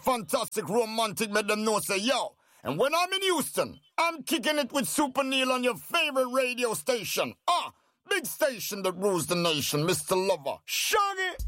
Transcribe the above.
fantastic, romantic, make them know say, yo. And when I'm in Houston, I'm kicking it with Super Neil on your favorite radio station. Big station that rules the nation, Mr. Lover. Shaggy!